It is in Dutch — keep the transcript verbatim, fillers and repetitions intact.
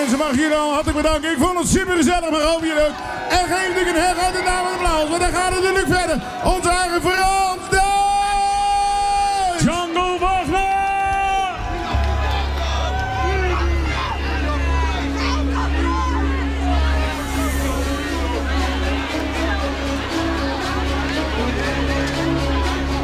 mensen, mag jullie al hartelijk bedanken. Ik vond het super gezellig, maar hoop jullie ook. En geef natuurlijk een heel grote naam en applaus, want dan gaat het natuurlijk verder. Onze eigen verhaal.